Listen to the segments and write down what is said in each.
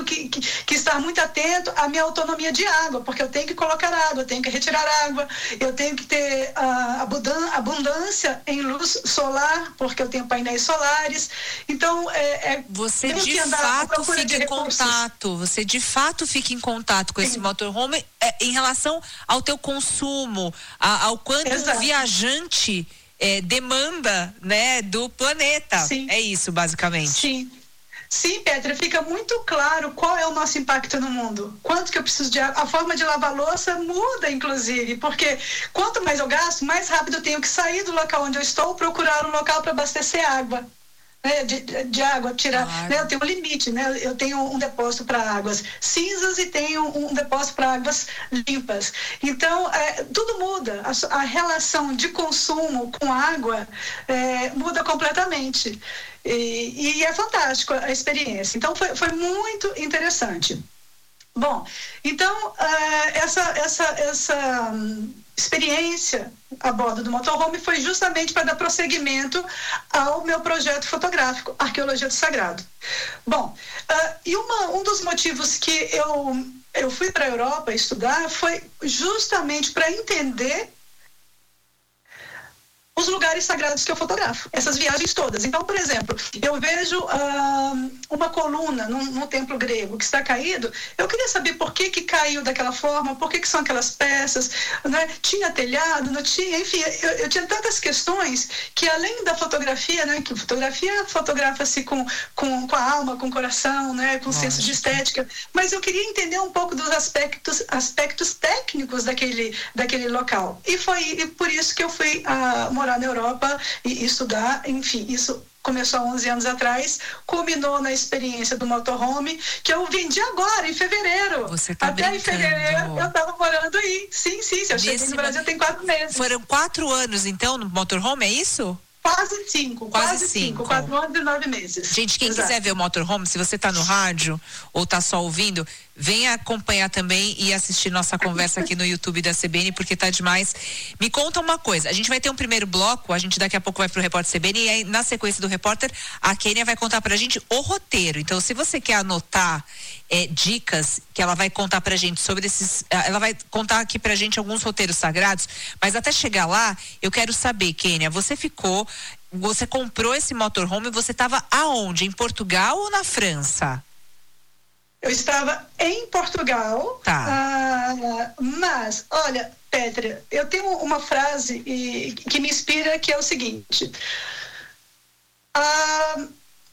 tenho que estar muito atento à minha autonomia de água, porque eu tenho que colocar água, eu tenho que retirar água, eu tenho que ter abundância em luz solar, porque eu tenho painéis solares. Então, você de fato fica em contato, você de fato fica em contato com esse motorhome em relação ao teu consumo, ao quanto o viajante demanda, né, do planeta. Sim. É isso, basicamente. Sim, Petra, fica muito claro qual é o nosso impacto no mundo. Quanto que eu preciso de água. A forma de lavar louça muda, inclusive, porque quanto mais eu gasto, mais rápido eu tenho que sair do local onde eu estou, procurar um local para abastecer água. Né, de água, tirar, né, eu tenho um limite, né, eu tenho um depósito para águas cinzas e tenho um depósito para águas limpas. Então, tudo muda, a relação de consumo com água muda completamente. E é fantástico a experiência. Então, foi muito interessante. Bom, então, essa experiência a bordo do motorhome foi justamente para dar prosseguimento ao meu projeto fotográfico, Arqueologia do Sagrado. Bom, e um dos motivos que eu fui para a Europa estudar foi justamente para entender os lugares sagrados que eu fotografo, essas viagens todas. Então, por exemplo, eu vejo uma coluna num templo grego que está caído, eu queria saber por que caiu daquela forma, por que são aquelas peças, né? Tinha telhado, não tinha, enfim, eu tinha tantas questões que além da fotografia, né, que fotografia fotografa-se com a alma, com o coração, né, com senso de estética, mas eu queria entender um pouco dos aspectos técnicos daquele local. E foi por isso que eu fui morar na Europa e estudar, enfim, isso começou há 11 anos atrás, culminou na experiência do motorhome, que eu vendi agora, em fevereiro. Você tá Até brincando. Em fevereiro eu estava morando aí. Sim, eu cheguei no Brasil tem 4 meses. Foram 4 anos, então, no motorhome, é isso? Quase 5. 4 anos e 9 meses. Gente, quem quiser ver o motorhome, se você está no rádio ou está só ouvindo, venha acompanhar também e assistir nossa conversa aqui no YouTube da CBN, porque tá demais. Me conta uma coisa, a gente vai ter um primeiro bloco, a gente daqui a pouco vai pro Repórter CBN, e aí na sequência do Repórter, a Kênia vai contar pra gente o roteiro. Então, se você quer anotar dicas que ela vai contar pra gente sobre ela vai contar aqui pra gente alguns roteiros sagrados, mas até chegar lá, eu quero saber, Kênia, você comprou esse motorhome, você estava aonde? Em Portugal ou na França? Eu estava em Portugal, mas, olha, Petra, eu tenho uma frase que me inspira, que é o seguinte: a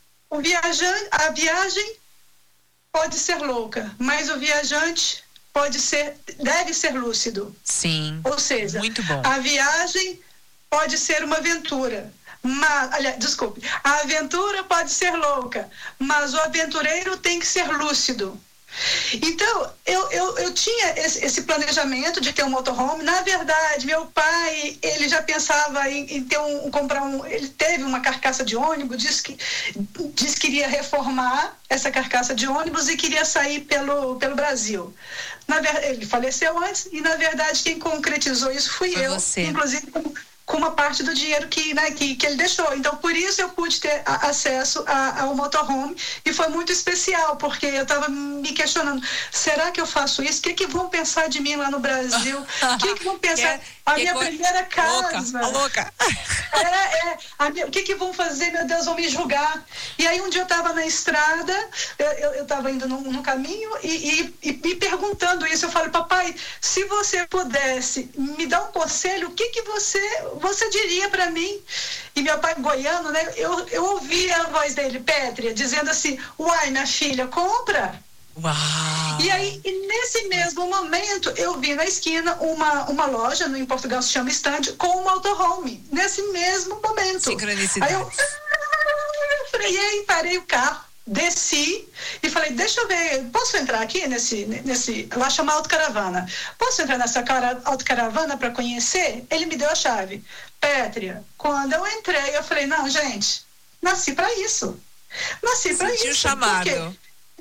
viagem pode ser louca, mas o viajante deve ser lúcido. Sim. Ou seja, muito bom. A viagem pode ser uma aventura. A aventura pode ser louca, mas o aventureiro tem que ser lúcido. Então, eu tinha esse planejamento de ter um motorhome. Na verdade, meu pai, ele já pensava em ter ele teve uma carcaça de ônibus, disse que iria reformar essa carcaça de ônibus e queria sair pelo Brasil. Na verdade, ele faleceu antes e, na verdade, quem concretizou isso fui eu, você. Inclusive com uma parte do dinheiro que ele deixou. Então, por isso eu pude ter acesso ao motorhome, e foi muito especial, porque eu estava me questionando, será que eu faço isso? O que vão pensar de mim lá no Brasil? O que vão pensar? Minha primeira casa. Louca. O que vão fazer? Meu Deus, vão me julgar. E aí um dia eu estava na estrada, eu estava indo no caminho e me perguntando isso. Eu falei, papai, se você pudesse me dar um conselho, o que você diria para mim? E meu pai goiano, né? Eu ouvi a voz dele, Pétria, dizendo assim: uai, minha filha, compra. Uau. E aí, nesse mesmo momento, eu vi na esquina uma loja, em Portugal se chama Stand, com um motorhome. Nesse mesmo momento. Sincronicidade. Aí eu freiei, parei o carro, desci e falei, deixa eu ver, posso entrar aqui lá chama autocaravana, posso entrar nessa autocaravana para conhecer? Ele me deu a chave. Pétria, quando eu entrei, eu falei, não, gente, nasci para isso. Sentiu chamado.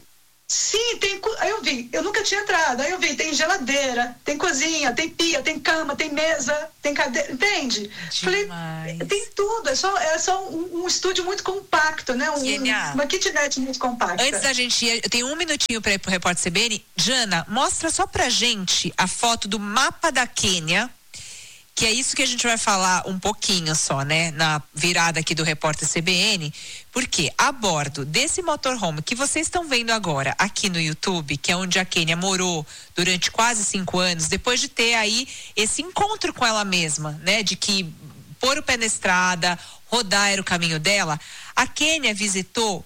Sim, aí eu vi, eu nunca tinha entrado, aí eu vi, tem geladeira, tem cozinha, tem pia, tem cama, tem mesa, tem cadeira, entende? Falei, tem tudo, é só um estúdio muito compacto, né? Uma kitnet muito compacta. Antes da gente ir, eu tenho um minutinho para ir pro Repórter CBN. Jana, mostra só pra gente a foto do mapa da Quênia, que é isso que a gente vai falar um pouquinho só, né? Na virada aqui do Repórter CBN, porque a bordo desse motorhome que vocês estão vendo agora aqui no YouTube, que é onde a Quênia morou durante quase 5 anos, depois de ter aí esse encontro com ela mesma, né? De que pôr o pé na estrada, rodar era o caminho dela, a Quênia visitou,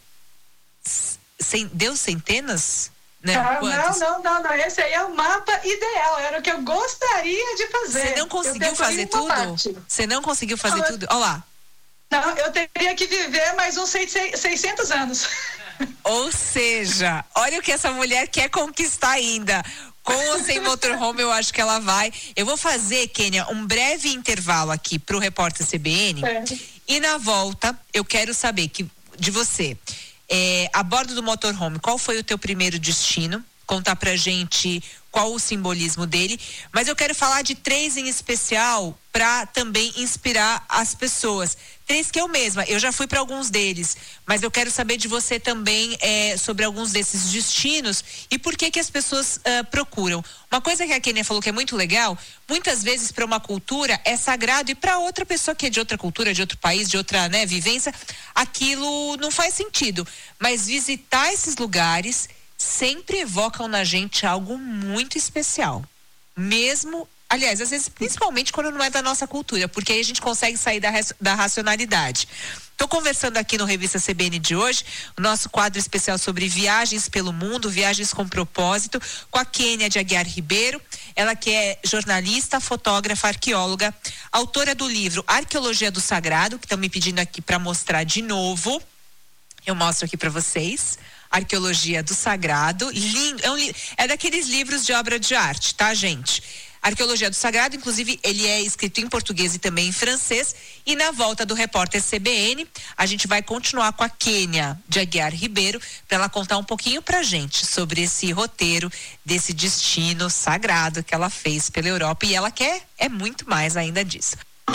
deu centenas? Não, esse aí é o mapa ideal, era o que eu gostaria de fazer. Você não conseguiu fazer tudo? Você não conseguiu fazer tudo? Olha lá. Não, eu teria que viver mais uns 600 anos. Ou seja, olha o que essa mulher quer conquistar ainda. Com ou sem motorhome, eu acho que ela vai. Eu vou fazer, Quênia, um breve intervalo aqui pro Repórter CBN. E na volta, eu quero saber de você. A bordo do motorhome, qual foi o teu primeiro destino? Contar pra gente qual o simbolismo dele. Mas eu quero falar de 3 em especial para também inspirar as pessoas. 3 que eu mesma, eu já fui para alguns deles, mas eu quero saber de você também sobre alguns desses destinos e por que as pessoas procuram. Uma coisa que a Quênia falou que é muito legal, muitas vezes para uma cultura é sagrado e para outra pessoa que é de outra cultura, de outro país, de outra, né, vivência, aquilo não faz sentido. Mas visitar esses lugares sempre evocam na gente algo muito especial. Mesmo, aliás, às vezes, principalmente quando não é da nossa cultura, porque aí a gente consegue sair da racionalidade. Estou conversando aqui no Revista CBN de hoje, o nosso quadro especial sobre viagens pelo mundo, viagens com propósito, com a Quênia de Aguiar Ribeiro, ela que é jornalista, fotógrafa, arqueóloga, autora do livro Arqueologia do Sagrado, que estão me pedindo aqui para mostrar de novo. Eu mostro aqui para vocês. Arqueologia do Sagrado, lindo, é daqueles livros de obra de arte, tá, gente? Arqueologia do Sagrado, inclusive ele é escrito em português e também em francês, e na volta do Repórter CBN, a gente vai continuar com a Quênia de Aguiar Ribeiro, para ela contar um pouquinho pra gente sobre esse roteiro, desse destino sagrado que ela fez pela Europa, e ela quer muito mais ainda disso.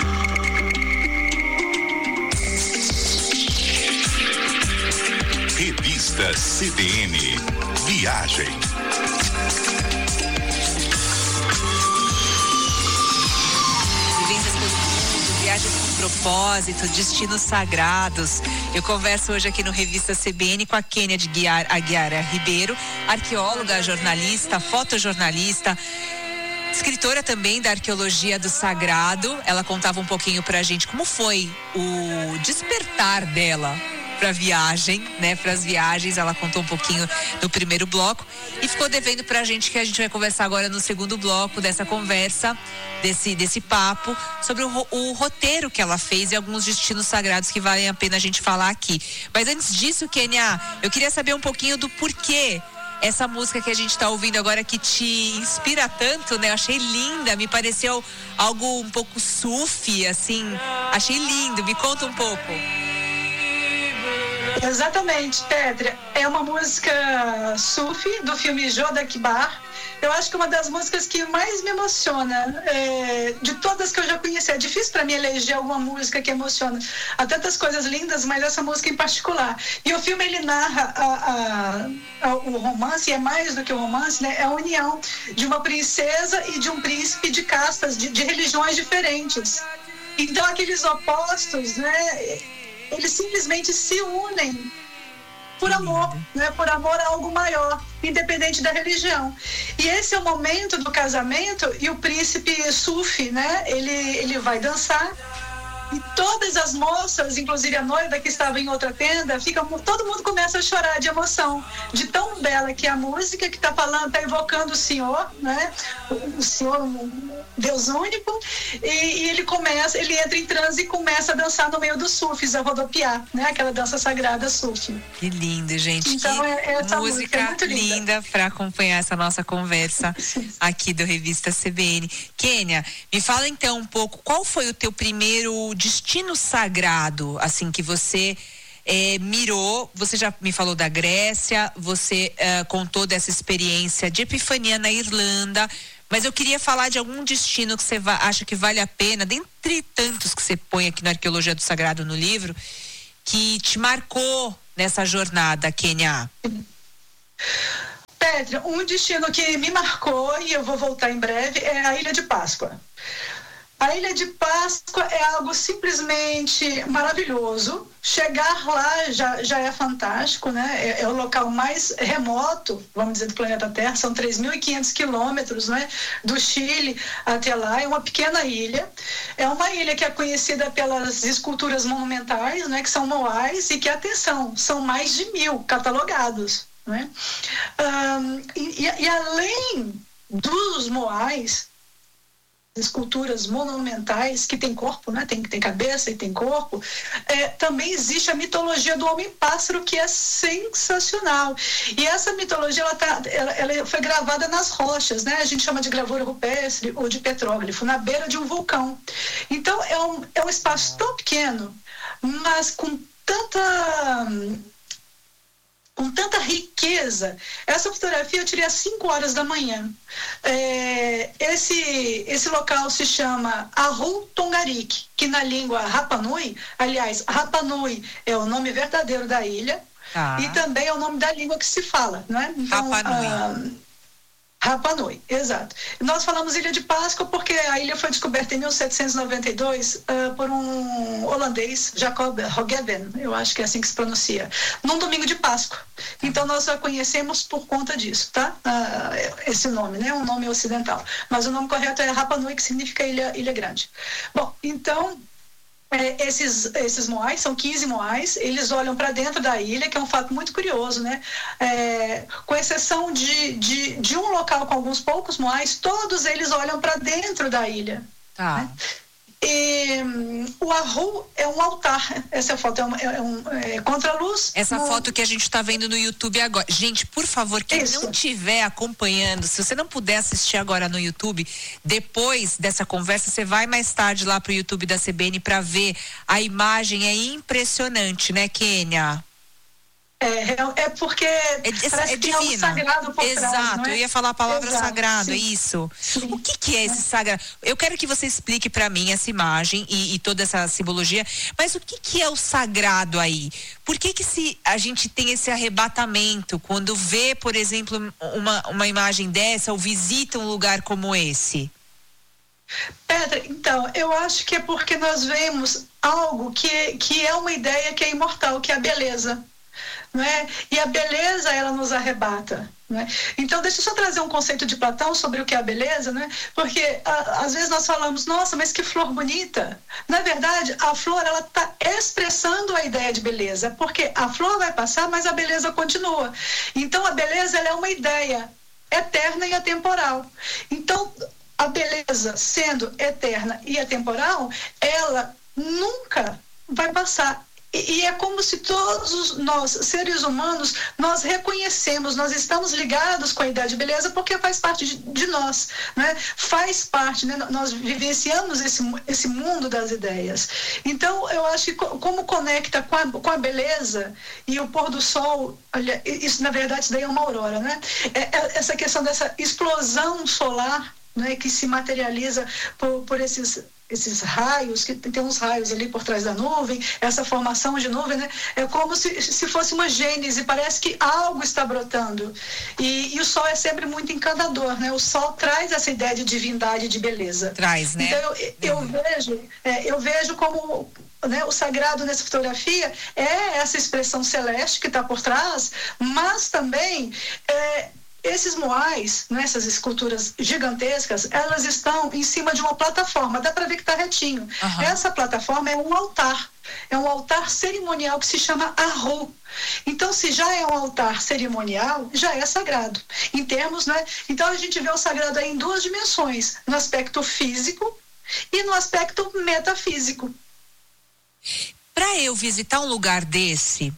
Revista CBN Viagem. Vivências pelo mundo, viagens com propósito, destinos sagrados. Eu converso hoje aqui no Revista CBN com a Quênia de Aguiar Ribeiro, arqueóloga, jornalista, fotojornalista, escritora também da Arqueologia do Sagrado. Ela contava um pouquinho pra gente como foi o despertar dela para viagem, né? Para as viagens, ela contou um pouquinho no primeiro bloco e ficou devendo pra gente que a gente vai conversar agora no segundo bloco dessa conversa, desse papo sobre o roteiro que ela fez e alguns destinos sagrados que valem a pena a gente falar aqui. Mas antes disso, Quênia, eu queria saber um pouquinho do porquê essa música que a gente está ouvindo agora que te inspira tanto, né? Eu achei linda, me pareceu algo um pouco sufi, assim, achei lindo, me conta um pouco. Exatamente, Pétria. É uma música sufi do filme Joda Akbar. Eu acho que é uma das músicas que mais me emociona, de todas que eu já conheci. É difícil para mim eleger alguma música que emociona. Há tantas coisas lindas, mas essa música em particular. E o filme, ele narra o romance, e é mais do que o romance, né? É a união de uma princesa e de um príncipe de castas, de religiões diferentes. Então, aqueles opostos, né? Eles simplesmente se unem por amor, né? Por amor a algo maior, independente da religião. E esse é o momento do casamento, e o príncipe sufi, né? Ele vai dançar, e todas as moças, inclusive a noiva que estava em outra tenda, todo mundo começa a chorar de emoção, de tão bela que é a música que está falando, está evocando o Senhor, né? O Senhor, Deus único, e ele entra em transe e começa a dançar no meio dos sufis, a rodopiar, né? Aquela dança sagrada sufi. Que lindo, gente. Então, essa música é muito linda para acompanhar essa nossa conversa aqui do Revista CBN. Quênia, me fala então um pouco, qual foi o teu primeiro destino sagrado, assim, que você mirou, você já me falou da Grécia, você contou dessa experiência de Epifania na Irlanda, mas eu queria falar de algum destino que você acha que vale a pena, dentre tantos que você põe aqui na Arqueologia do Sagrado no livro, que te marcou nessa jornada, Kênia. Petra, um destino que me marcou, e eu vou voltar em breve, é a Ilha de Páscoa. A Ilha de Páscoa é algo simplesmente maravilhoso. Chegar lá já é fantástico, né? É o local mais remoto, vamos dizer, do planeta Terra. São 3.500 quilômetros, né? Do Chile até lá. É uma pequena ilha. É uma ilha que é conhecida pelas esculturas monumentais, né? Que são moais e que, atenção, são mais de 1.000 catalogados, né? E além dos moais, esculturas monumentais que tem corpo, né? Tem cabeça e tem corpo, também existe a mitologia do homem-pássaro, que é sensacional. E essa mitologia ela foi gravada nas rochas, né? A gente chama de gravura rupestre ou de petróglifo, na beira de um vulcão. Então é um espaço tão pequeno, mas com tanta riqueza. Essa fotografia eu tirei às 5 horas da manhã. Esse local se chama Arru Tongarik, que na língua Rapa Nui, aliás, Rapa Nui é o nome verdadeiro da ilha, e também é o nome da língua que se fala, não é? Então, Rapa Nui. Rapa Nui, exato. Nós falamos Ilha de Páscoa porque a ilha foi descoberta em 1792 por um holandês, Jacob Roggeveen, eu acho que é assim que se pronuncia, num domingo de Páscoa. Então nós a conhecemos por conta disso, tá? Esse nome, né? Um nome ocidental. Mas o nome correto é Rapa Nui, que significa ilha grande. Bom, então esses moais, são 15 moais, eles olham para dentro da ilha, que é um fato muito curioso, né? Com exceção de um local com alguns poucos moais, todos eles olham para dentro da ilha. Tá. Né? E o Arru é um altar. Essa foto é contra-luz. Essa foto que a gente está vendo no YouTube agora. Gente, por favor, quem não estiver acompanhando, se você não puder assistir agora no YouTube, depois dessa conversa, você vai mais tarde lá pro YouTube da CBN para ver. A imagem é impressionante, né, Kênia? Porque é divina. Sagrado por Exato, trás, não é? Eu ia falar a palavra sagrado, sim. É isso. Sim. O que é esse sagrado? Eu quero que você explique para mim essa imagem e toda essa simbologia, mas o que é o sagrado aí? Por que a gente tem esse arrebatamento quando vê, por exemplo, uma imagem dessa ou visita um lugar como esse? Petra, então, eu acho que é porque nós vemos algo que é uma ideia que é imortal, que é a beleza. Não é? E a beleza, ela nos arrebata. Não é? Então, deixa eu só trazer um conceito de Platão sobre o que é a beleza, né? Porque às vezes nós falamos, nossa, mas que flor bonita. Na verdade, a flor, ela está expressando a ideia de beleza, porque a flor vai passar, mas a beleza continua. Então, a beleza, ela é uma ideia eterna e atemporal. Então, a beleza, sendo eterna e atemporal, ela nunca vai passar. E é como se todos nós, seres humanos, nós reconhecemos, nós estamos ligados com a ideia de beleza porque faz parte de nós, né? Faz parte, né? Nós vivenciamos esse mundo das ideias. Então, eu acho que como conecta com a beleza e o pôr do sol, olha, isso na verdade isso daí é uma aurora, né? Essa questão dessa explosão solar, né, que se materializa por esses raios, que tem uns raios ali por trás da nuvem, essa formação de nuvem, né? É como se fosse uma gênese, parece que algo está brotando. E o sol é sempre muito encantador, né? O sol traz essa ideia de divindade, de beleza. Traz, né? Então eu vejo como, né, o sagrado nessa fotografia é essa expressão celeste que está por trás, mas também esses moais, né, essas esculturas gigantescas, elas estão em cima de uma plataforma, dá para ver que está retinho. Uhum. Essa plataforma é um altar cerimonial que se chama Arru. Então, se já é um altar cerimonial, já é sagrado. Em termos, né? Então, a gente vê o sagrado aí em duas dimensões, no aspecto físico e no aspecto metafísico. Para eu visitar um lugar desse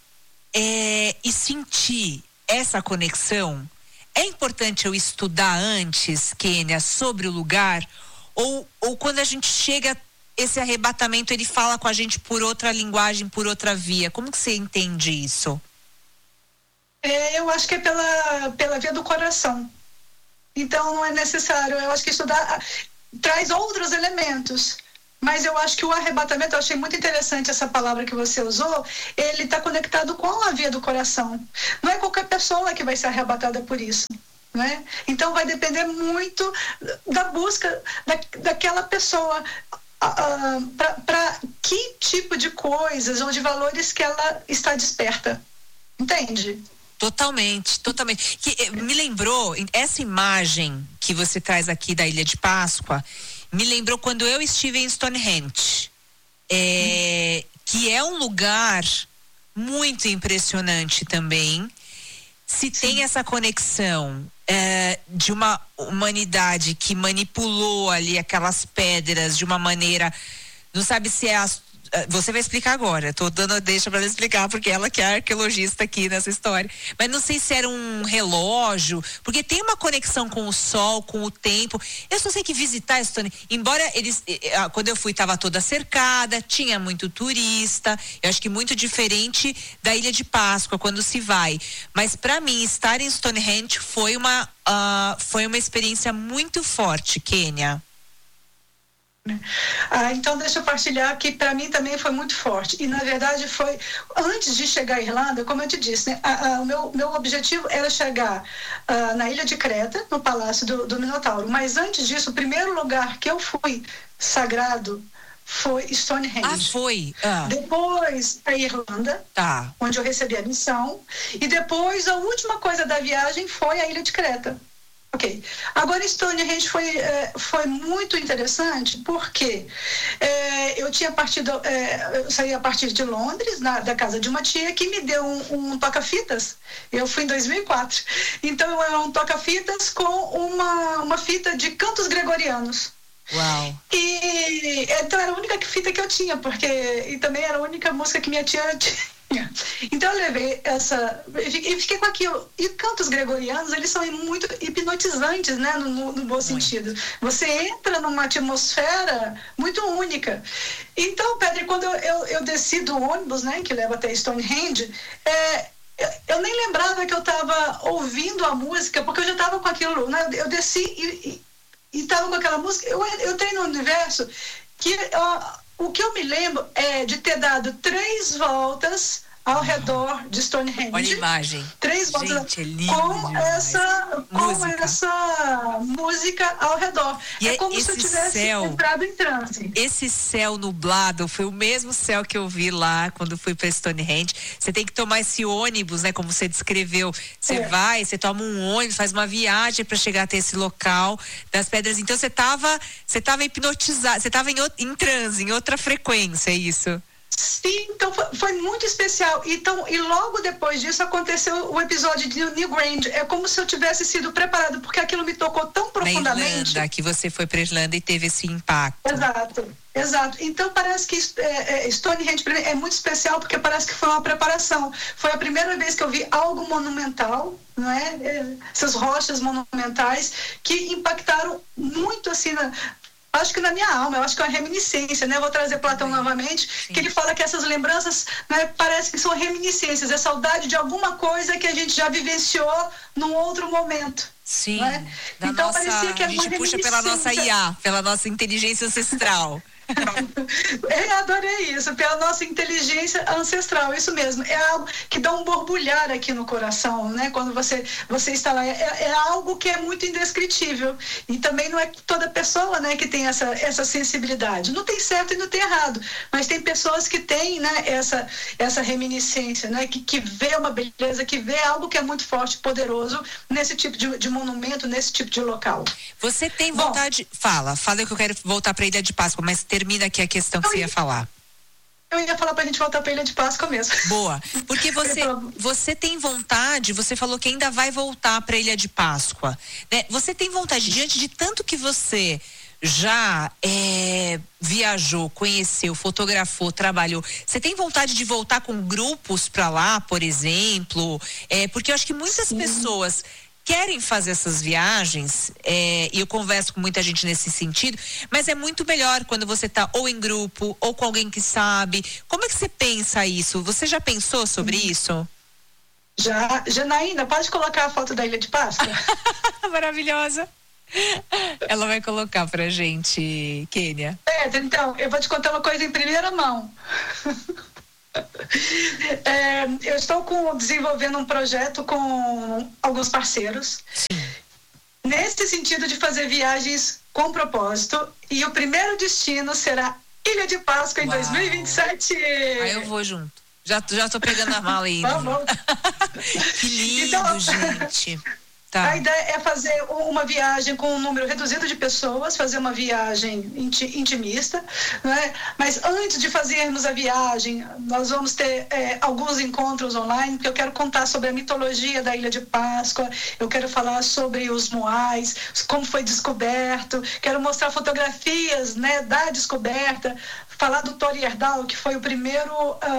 e sentir essa conexão, é importante eu estudar antes, Kênia, sobre o lugar? Ou quando a gente chega, esse arrebatamento, ele fala com a gente por outra linguagem, por outra via? Como que você entende isso? Eu acho que é pela via do coração. Então não é necessário, eu acho que estudar traz outros elementos. Mas eu acho que o arrebatamento, eu achei muito interessante essa palavra que você usou, ele está conectado com a via do coração. Não é qualquer pessoa que vai ser arrebatada por isso. Né? Então vai depender muito da busca daquela pessoa, para que tipo de coisas ou de valores que ela está desperta. Entende? Totalmente. Me lembrou, essa imagem que você traz aqui da Ilha de Páscoa, me lembrou quando eu estive em Stonehenge, que é um lugar muito impressionante também. Se tem essa conexão de uma humanidade que manipulou ali aquelas pedras de uma maneira, não sabe se é você vai explicar agora, deixa pra ela explicar, porque ela que é arqueologista aqui nessa história, mas não sei se era um relógio, porque tem uma conexão com o sol, com o tempo. Eu só sei que visitar Estônia, embora quando eu fui estava toda cercada, tinha muito turista, eu acho que muito diferente da Ilha de Páscoa quando se vai, mas para mim estar em Stonehenge foi uma experiência muito forte, Kênia. Então deixa eu partilhar que para mim também foi muito forte, e na verdade foi antes de chegar à Irlanda, como eu te disse, né, o meu objetivo era chegar na ilha de Creta, no Palácio do Minotauro, mas antes disso, o primeiro lugar que eu fui sagrado foi Stonehenge. Foi? Depois a Irlanda, onde eu recebi a missão, e depois a última coisa da viagem foi a ilha de Creta. Ok. Agora, Stonehenge foi muito interessante porque eu tinha partido, eu saí a partir de Londres, da casa de uma tia que me deu um toca-fitas. Eu fui em 2004. Então, é um toca-fitas com uma fita de cantos gregorianos. Uau. E então era a única fita que eu tinha, e também era a única música que minha tia tinha. Então eu levei e fiquei com aquilo. E cantos gregorianos, eles são muito hipnotizantes, né, no bom sentido. Você entra numa atmosfera muito única. Então, Pedro, quando eu desci do ônibus, né, que leva até Stonehenge, eu nem lembrava que eu estava ouvindo a música, porque eu já estava com aquilo, né? Eu desci e estava com aquela música. Eu entrei no universo que o que eu me lembro é de ter dado 3 voltas ao redor de Stonehenge. Olha a imagem. 3 voltas. Gente, é lindo com essa música ao redor. E como se eu tivesse entrado em transe. Esse céu nublado foi o mesmo céu que eu vi lá quando fui para Stonehenge. Você tem que tomar esse ônibus, né? Como você descreveu. Você toma um ônibus, faz uma viagem para chegar até esse local das pedras. Então você estava hipnotizado, você estava em transe, em outra frequência, é isso? Sim, então foi muito especial. Então, e logo depois disso aconteceu o episódio de Newgrange. É como se eu tivesse sido preparado, porque aquilo me tocou tão profundamente. Na Irlanda, que você foi para Irlanda e teve esse impacto. Exato. Então parece que Stonehenge é muito especial, porque parece que foi uma preparação. Foi a primeira vez que eu vi algo monumental, não é? Essas rochas monumentais que impactaram muito assim acho que na minha alma, eu acho que é uma reminiscência, né? Vou trazer Platão novamente, que ele fala que essas lembranças, né, parece que são reminiscências, é saudade de alguma coisa que a gente já vivenciou num outro momento. Sim, né? Então parecia que era uma a gente puxa pela nossa IA, pela nossa inteligência ancestral. Eu adorei isso, pela nossa inteligência ancestral, isso mesmo, é algo que dá um borbulhar aqui no coração, né? Quando você está lá, é algo que é muito indescritível, e também não é toda pessoa, né, que tem essa sensibilidade, não tem certo e não tem errado, mas tem pessoas que têm, né, essa reminiscência, né, que vê uma beleza, que vê algo que é muito forte, poderoso, nesse tipo de monumento, nesse tipo de local. Você tem vontade, fala que eu quero voltar para a Ilha de Páscoa, mas termina aqui a questão que você ia falar. Eu ia falar pra gente voltar pra Ilha de Páscoa mesmo. Boa, porque você tem vontade, você falou que ainda vai voltar pra Ilha de Páscoa, né? Você tem vontade, diante de tanto que você já viajou, conheceu, fotografou, trabalhou, você tem vontade de voltar com grupos pra lá, por exemplo? Porque eu acho que muitas pessoas querem fazer essas viagens, e eu converso com muita gente nesse sentido, mas é muito melhor quando você está ou em grupo, ou com alguém que sabe. Como é que você pensa isso? Você já pensou sobre isso? Já, Janaína, pode colocar a foto da Ilha de Páscoa? Maravilhosa. Ela vai colocar pra gente, Kênia. Então, eu vou te contar uma coisa em primeira mão. Eu estou desenvolvendo um projeto com alguns parceiros. Sim. Nesse sentido de fazer viagens com propósito. E o primeiro destino será Ilha de Páscoa em 2027. Aí eu vou junto. Já tô pegando a mala aí. Vamos. Que lindo, então, gente. Tá. A ideia é fazer uma viagem com um número reduzido de pessoas, fazer uma viagem intimista, né? Mas antes de fazermos a viagem, nós vamos ter alguns encontros online, porque eu quero contar sobre a mitologia da Ilha de Páscoa, eu quero falar sobre os moais, como foi descoberto, quero mostrar fotografias, né, da descoberta, falar do Thor Heyerdahl, que foi o primeiro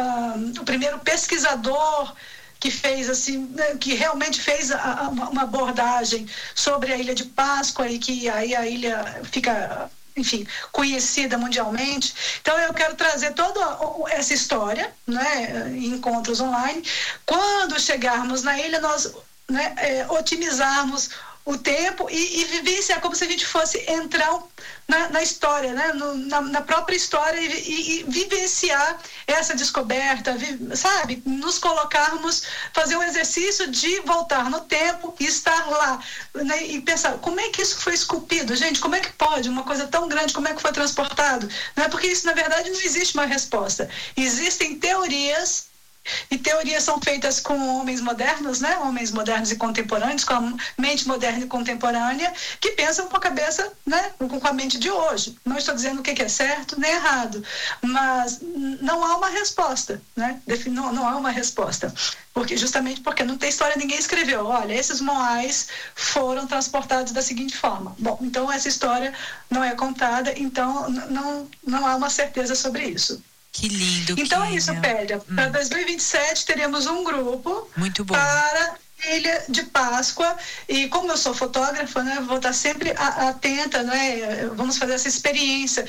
pesquisador que fez assim, que realmente fez uma abordagem sobre a Ilha de Páscoa e que aí a ilha fica, enfim, conhecida mundialmente. Então eu quero trazer toda essa história, né, em encontros online. Quando chegarmos na ilha, nós, né, otimizarmos o tempo e vivenciar como se a gente fosse entrar na história, né? Na própria história e vivenciar essa descoberta, sabe? Nos colocarmos, fazer um exercício de voltar no tempo e estar lá, né? E pensar, como é que isso foi esculpido? Gente, como é que pode? Uma coisa tão grande, como é que foi transportado? Não é porque isso, na verdade, não existe uma resposta. Existem teorias, e teorias são feitas com homens modernos, né? Homens modernos e contemporâneos, com a mente moderna e contemporânea, que pensam com a cabeça, né? Com a mente de hoje. Não estou dizendo o que é certo nem errado, mas não há uma resposta, né? Não há uma resposta. Justamente porque não tem história, ninguém escreveu. Olha, esses moais foram transportados da seguinte forma. Bom, então essa história não é contada, então não há uma certeza sobre isso. Que lindo. Então é isso, Pélia. Para 2027 teremos um grupo muito bom para Ilha de Páscoa, e como eu sou fotógrafa, né, vou estar sempre atenta, né, vamos fazer essa experiência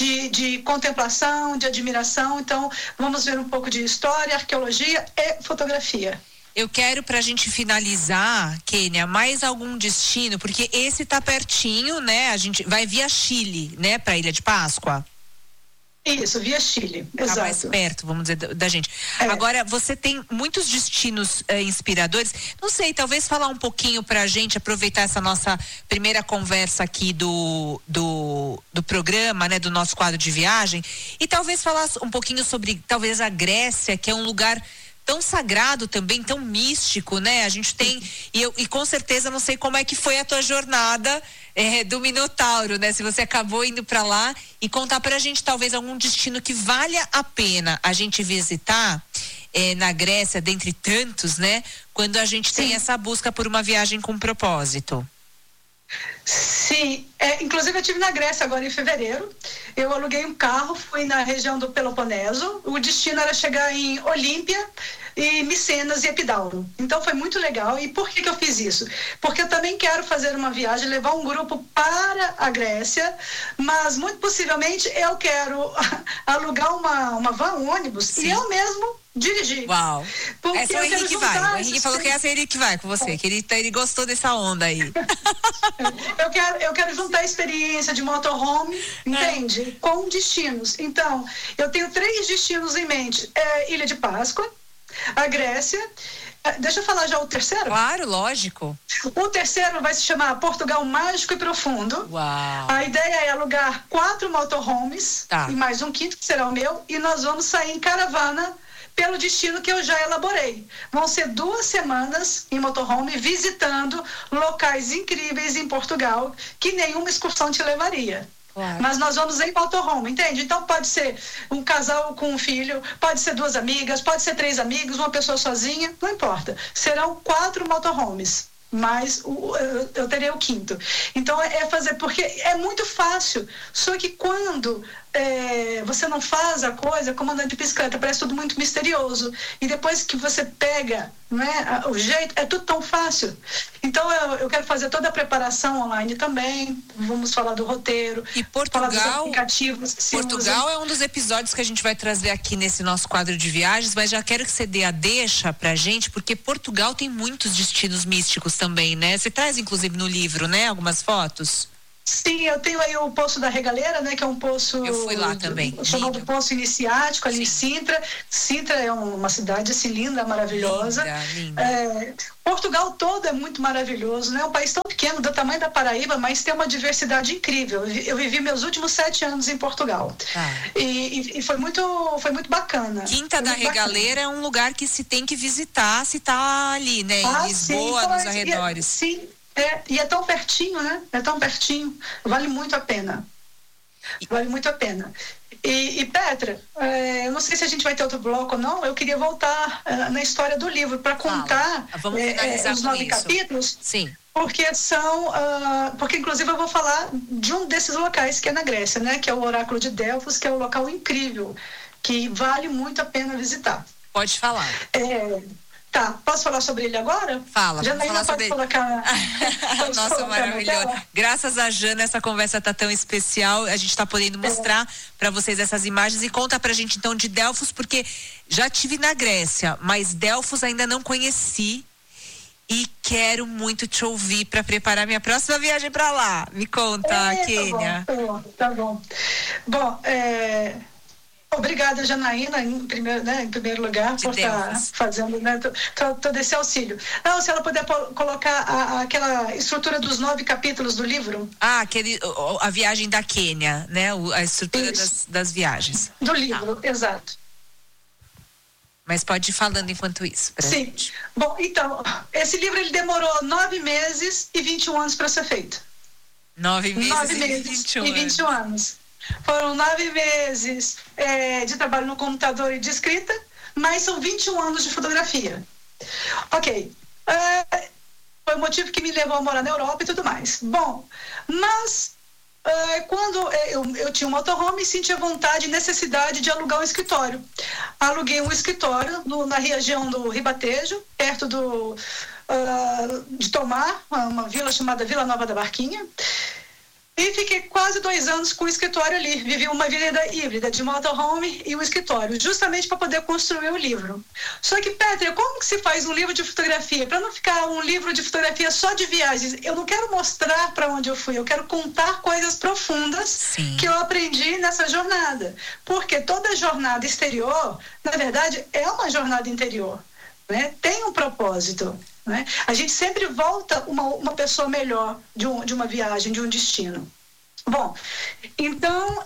de contemplação, de admiração. Então vamos ver um pouco de história, arqueologia e fotografia. Eu quero, pra gente finalizar, Kênia, mais algum destino, porque esse tá pertinho, né? A gente vai via Chile, né, pra Ilha de Páscoa. Isso, via Chile, exato. Tá mais perto, vamos dizer, da gente. Agora, você tem muitos destinos inspiradores. Não sei, talvez falar um pouquinho pra gente, aproveitar essa nossa primeira conversa aqui do programa, né, do nosso quadro de viagem, e talvez falar um pouquinho sobre, talvez, a Grécia, que é um lugar tão sagrado também, tão místico, né? A gente tem, e com certeza não sei como é que foi a tua jornada do Minotauro, né? Se você acabou indo para lá, e contar pra gente talvez algum destino que valha a pena a gente visitar na Grécia, dentre tantos, né? Quando a gente tem essa busca por uma viagem com propósito. Sim, inclusive eu estive na Grécia agora em fevereiro. Eu aluguei um carro, fui na região do Peloponeso. O destino era chegar em Olímpia e Micenas e Epidauro. Então foi muito legal. E por que eu fiz isso? Porque eu também quero fazer uma viagem, levar um grupo para a Grécia, mas muito possivelmente eu quero alugar uma van, um ônibus, sim, e eu mesmo dirigir. Uau! Essa é o Henrique vai. O Henrique falou que essa é ele que vai com você, que ele gostou dessa onda aí. Eu quero juntar a experiência de motorhome, entende? Com destinos. Então, eu tenho 3 destinos em mente. Ilha de Páscoa, a Grécia. Deixa eu falar já o terceiro? Claro, lógico. O terceiro vai se chamar Portugal Mágico e Profundo. Uau! A ideia é alugar 4 motorhomes, tá, e mais um quinto que será o meu, e nós vamos sair em caravana pelo destino que eu já elaborei. Vão ser 2 semanas em motorhome visitando locais incríveis em Portugal que nenhuma excursão te levaria. Claro. Mas nós vamos em motorhome, entende? Então pode ser um casal com um filho, pode ser 2 amigas, pode ser 3 amigos, uma pessoa sozinha, não importa. Serão 4 motorhomes, mas eu terei o quinto. Então fazer, porque é muito fácil, só que quando você não faz a coisa como andando de bicicleta, parece tudo muito misterioso. E depois que você pega, né, o jeito, é tudo tão fácil. Então eu quero fazer toda a preparação online também. Vamos falar do roteiro, e falar dos aplicativos. Portugal é um dos episódios que a gente vai trazer aqui nesse nosso quadro de viagens, mas já quero que você dê a deixa pra gente, porque Portugal tem muitos destinos místicos também, né? Você traz inclusive no livro, né, algumas fotos. Sim, eu tenho aí o Poço da Regaleira, né, que é um poço... Eu fui lá também. Chamado Poço Iniciático, ali em Sintra. Sintra é uma cidade assim, linda, maravilhosa. Linda. Portugal todo é muito maravilhoso, né? É um país tão pequeno, do tamanho da Paraíba, mas tem uma diversidade incrível. Eu vivi meus últimos 7 anos em Portugal. E foi muito bacana. Quinta da Regaleira é um lugar que se tem que visitar se tá ali, né? Em Lisboa, sim, nos arredores. Sim. E é tão pertinho, né? É tão pertinho. Vale muito a pena. Vale muito a pena. E Petra, eu não sei se a gente vai ter outro bloco ou não, eu queria voltar na história do livro para contar os 9 capítulos. Sim. Porque porque inclusive eu vou falar de um desses locais que é na Grécia, né? Que é o Oráculo de Delfos, que é um local incrível, que vale muito a pena visitar. Pode falar. Tá, posso falar sobre ele agora? Fala, vamos falar sobre ele. Colocar... Nossa, maravilhoso. Graças a Jana, essa conversa tá tão especial. A gente tá podendo mostrar para vocês essas imagens. E conta pra gente então de Delfos, porque já tive na Grécia, mas Delfos ainda não conheci. E quero muito te ouvir para preparar minha próxima viagem para lá. Me conta, Kênia. Tá bom. Bom, obrigada, Janaína, em primeiro lugar, por estar fazendo, né, todo esse auxílio. Não, se ela puder colocar aquela estrutura dos 9 capítulos do livro. A viagem da Quênia, né? A estrutura das viagens. Do livro, exato. Mas pode ir falando enquanto isso. Sim. Gente. Bom, então, esse livro ele demorou 9 meses e 21 anos para ser feito. 9 meses e 21 anos. Foram 9 meses de trabalho no computador e de escrita, mas são 21 anos de fotografia. Ok. Foi o motivo que me levou a morar na Europa e tudo mais. Bom, mas quando eu tinha um motorhome e sentia vontade e necessidade de alugar um escritório. Aluguei um escritório na região do Ribatejo, perto de Tomar, uma vila chamada Vila Nova da Barquinha. E fiquei quase 2 anos com o escritório ali. Vivi uma vida híbrida de motorhome e um escritório, justamente para poder construir o livro. Só que, Petra, como que se faz um livro de fotografia? Para não ficar um livro de fotografia só de viagens, eu não quero mostrar para onde eu fui, eu quero contar coisas profundas que eu aprendi nessa jornada. Porque toda jornada exterior, na verdade, é uma jornada interior, né? Tem um propósito. Né? A gente sempre volta uma pessoa melhor de uma viagem, de um destino. Bom, então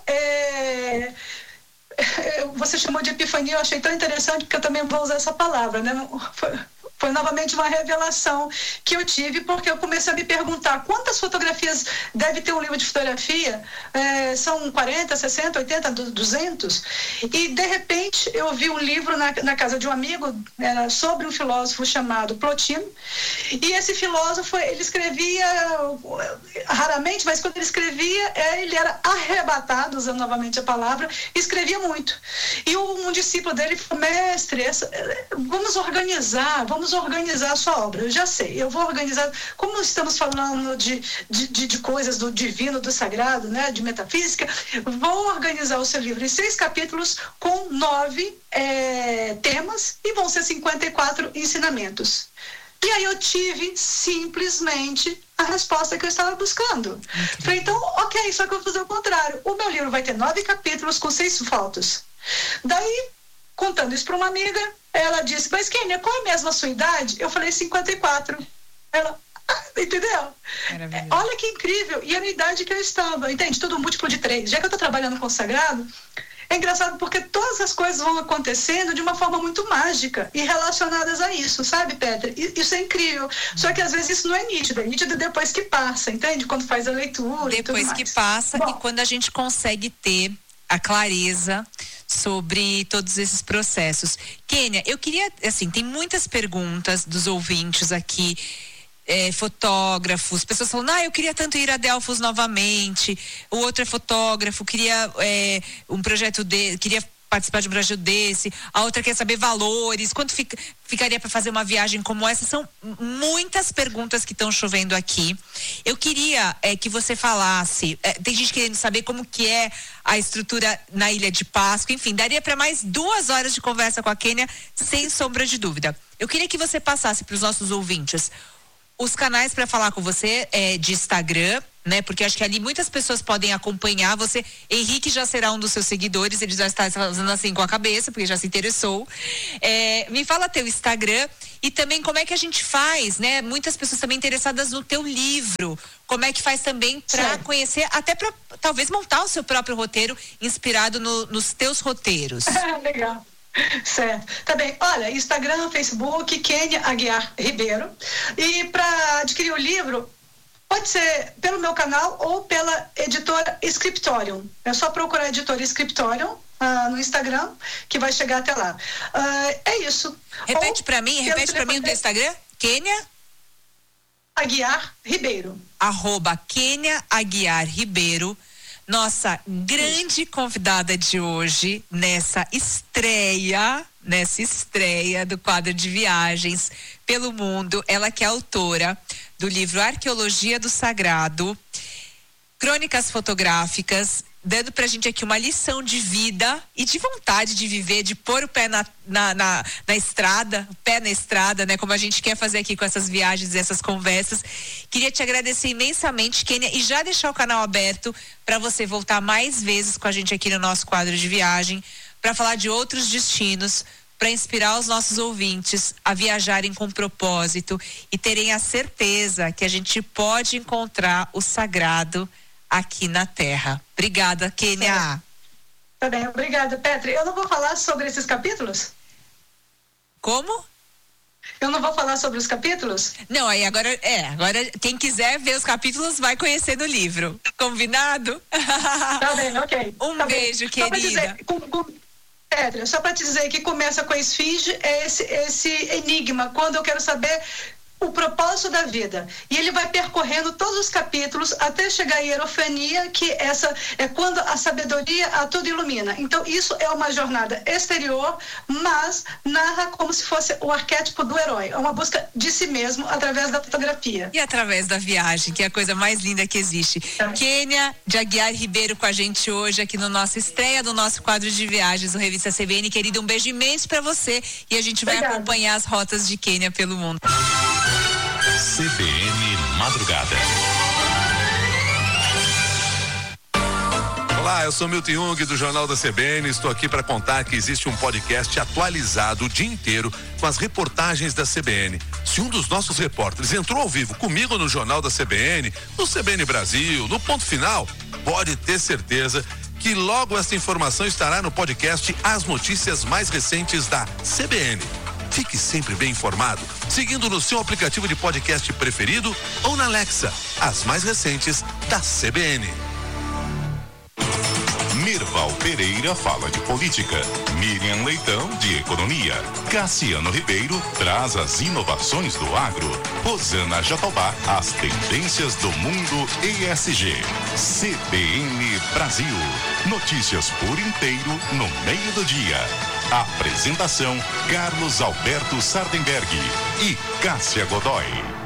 você chamou de epifania, eu achei tão interessante porque eu também vou usar essa palavra, né? Foi novamente uma revelação que eu tive, porque eu comecei a me perguntar quantas fotografias deve ter um livro de fotografia? São 40, 60, 80, 200? E, de repente, eu vi um livro na casa de um amigo sobre um filósofo chamado Plotino. E esse filósofo, ele escrevia raramente, mas quando ele escrevia, ele era arrebatado, usando novamente a palavra, e escrevia muito. E um discípulo dele falou: mestre, vamos organizar a sua obra. Eu já sei, eu vou organizar. Como estamos falando de coisas do divino, do sagrado, né, de metafísica, vou organizar o seu livro em 6 capítulos com 9 temas e vão ser 54 ensinamentos. E aí eu tive simplesmente a resposta que eu estava buscando. Falei, então, ok, só que eu vou fazer o contrário. O meu livro vai ter 9 capítulos com 6 fotos. Daí, contando isso para uma amiga, ela disse: mas Kênia, qual é mesmo a sua idade? Eu falei 54. Ela, entendeu? Olha que incrível. E a minha idade que eu estava, entende? Tudo múltiplo de 3. Já que eu estou trabalhando com o sagrado, é engraçado porque todas as coisas vão acontecendo de uma forma muito mágica e relacionadas a isso, sabe, Petra? Isso é incrível. Só que às vezes isso não é nítido depois que passa, entende? Quando faz a leitura. Depois que passa. Bom, e quando a gente consegue ter a clareza sobre todos esses processos. Kênia, eu queria, assim, tem muitas perguntas dos ouvintes aqui fotógrafos, pessoas falando, eu queria tanto ir a Delfos novamente, o outro é fotógrafo, queria um projeto queria participar de um projeto desse, a outra quer saber valores, quanto ficaria para fazer uma viagem como essa. São muitas perguntas que estão chovendo aqui. Eu queria que você falasse, tem gente querendo saber como que é a estrutura na Ilha de Páscoa, enfim, daria para mais 2 horas de conversa com a Kênia, sem sombra de dúvida. Eu queria que você passasse para os nossos ouvintes os canais para falar com você de Instagram, né? Porque acho que ali muitas pessoas podem acompanhar você. Henrique já será um dos seus seguidores, ele já está fazendo assim com a cabeça, porque já se interessou. Me fala teu Instagram e também como é que a gente faz, né? Muitas pessoas também interessadas no teu livro. Como é que faz também para conhecer, até para talvez montar o seu próprio roteiro inspirado nos teus roteiros. Legal. Certo. Tá bem. Olha, Instagram, Facebook, Kênia Aguiar Ribeiro. E para adquirir o livro, pode ser pelo meu canal ou pela editora Scriptorium. É só procurar a editora Scriptorium no Instagram, que vai chegar até lá. É isso. Repete para mim o teu Instagram. Kênia Aguiar Ribeiro. @Kênia Aguiar Ribeiro. Nossa grande convidada de hoje, nessa estreia do quadro de viagens pelo mundo, ela que é autora do livro Arqueologia do Sagrado, crônicas fotográficas, dando pra gente aqui uma lição de vida e de vontade de viver, de pôr o pé na estrada, o pé na estrada, né? Como a gente quer fazer aqui com essas viagens e essas conversas. Queria te agradecer imensamente, Kênia, e já deixar o canal aberto para você voltar mais vezes com a gente aqui no nosso quadro de viagem, para falar de outros destinos, para inspirar os nossos ouvintes a viajarem com propósito e terem a certeza que a gente pode encontrar o sagrado aqui na Terra. Obrigada, Kênia. Tá bem, obrigada, Petri. Eu não vou falar sobre esses capítulos? Como? Eu não vou falar sobre os capítulos? Não, aí agora quem quiser ver os capítulos vai conhecer no livro. Combinado? Tá bem, ok. Beijo, querida. Petri, só para te dizer que começa com a esfinge, é esse enigma, quando eu quero saber o propósito da vida. E ele vai percorrendo todos os capítulos até chegar à hierofania, que essa é quando a sabedoria a tudo ilumina. Então isso é uma jornada exterior, mas narra como se fosse o arquétipo do herói. É uma busca de si mesmo através da fotografia. E através da viagem, que é a coisa mais linda que existe. Kênia de Aguiar Ribeiro com a gente hoje aqui no nosso estreia do nosso quadro de viagens do Revista CBN. Querida, um beijo imenso para você e a gente vai acompanhar as rotas de Kênia pelo mundo. CBN Madrugada. Olá, eu sou Milton Jung do Jornal da CBN. Estou aqui para contar que existe um podcast atualizado o dia inteiro com as reportagens da CBN. Se um dos nossos repórteres entrou ao vivo comigo no Jornal da CBN, no CBN Brasil, no Ponto Final, pode ter certeza que logo essa informação estará no podcast As Notícias Mais Recentes da CBN. Fique sempre bem informado, seguindo no seu aplicativo de podcast preferido ou na Alexa, as mais recentes da CBN. Mirval Pereira fala de política, Miriam Leitão de economia, Cassiano Ribeiro traz as inovações do agro, Rosana Jatobá as tendências do mundo ESG. CBN Brasil, notícias por inteiro no meio do dia. Apresentação Carlos Alberto Sardenberg e Cássia Godoy.